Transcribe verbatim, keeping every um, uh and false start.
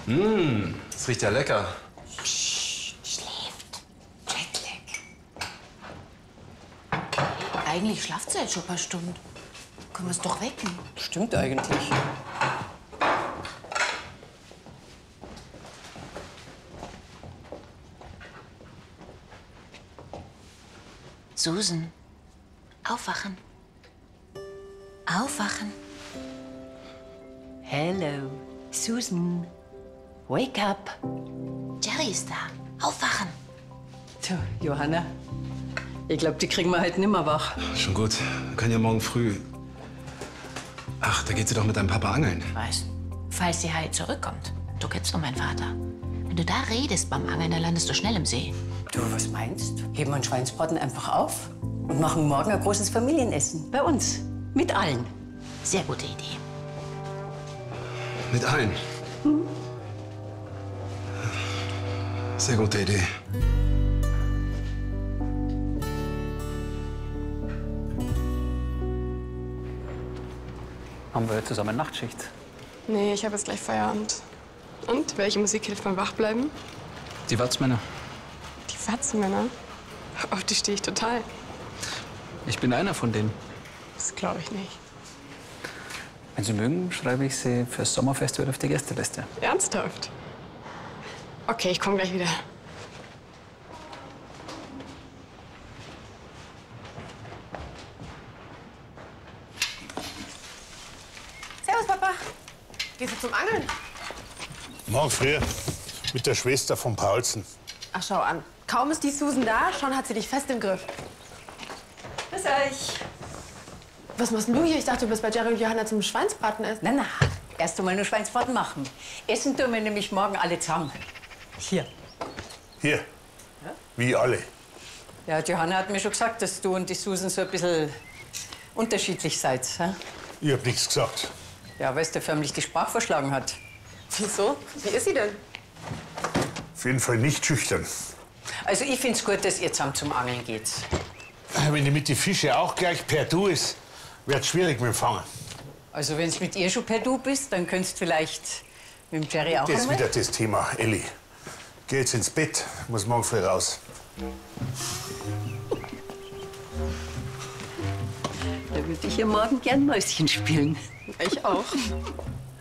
Mmh, das riecht ja lecker. Psst, schläft. Jetlag. Eigentlich schlaft sie jetzt schon ein paar Stunden. Können wir es doch wecken? Stimmt eigentlich. Susan, aufwachen. Aufwachen. Hello, Susan. Wake up. Jerry ist da. Aufwachen. Tja, Johanna, ich glaube, die kriegen wir halt nimmer wach. Schon gut. Wir können ja morgen früh. Ach, da geht sie doch mit deinem Papa angeln. Was? Falls sie heil zurückkommt. Du kennst doch meinen Vater. Wenn du da redest beim Angeln, dann landest du schnell im See. Du, was meinst? Heben wir einen Schweinsbraten einfach auf und machen morgen ein großes Familienessen. Bei uns. Mit allen. Sehr gute Idee. Mit allen. Hm. Sehr gute Idee. Haben wir zusammen Nachtschicht? Nee, ich habe jetzt gleich Feierabend. Und welche Musik hilft beim Wachbleiben? Die Watzmänner. Die Fatzenmänner? Auf die stehe ich total. Ich bin einer von denen. Das glaube ich nicht. Wenn Sie mögen, schreibe ich Sie fürs Sommerfestival auf die Gästeliste. Ernsthaft? Okay, ich komme gleich wieder. Servus, Papa. Gehst du zum Angeln? Morgen früh mit der Schwester von Paulsen. Ach, schau an. Kaum ist die Susan da, schon hat sie dich fest im Griff. Bis euch. Was machst denn du hier? Ich dachte, du bist bei Jerry und Johanna zum Schweinsbraten essen. Na, na. Erst einmal nur Schweinsbraten machen. Essen tun wir nämlich morgen alle zusammen. Hier. Hier. Wie alle. Ja, Johanna hat mir schon gesagt, dass du und die Susan so ein bisschen unterschiedlich seid. Hä? Ich hab nichts gesagt. Ja, weil es dir förmlich die Sprache verschlagen hat. Wieso? Wie ist sie denn? Auf jeden Fall nicht schüchtern. Also ich find's gut, dass ihr zusammen zum Angeln geht. Wenn die mit den Fischen auch gleich per Du ist, wird's schwierig mit dem Fangen. Also wenn du mit ihr schon per Du bist, dann könntest du vielleicht mit dem Jerry auch Das ist einmal. wieder das Thema, Elli. Geh jetzt ins Bett, muss morgen früh raus. Da würde ich ja morgen gern Mäuschen spielen. Ich auch.